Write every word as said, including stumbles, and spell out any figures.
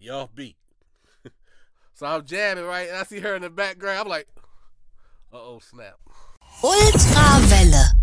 Y'all beat. So I'm jamming, right? And I see her in the background. I'm like, uh-oh, snap. Ultrawelle.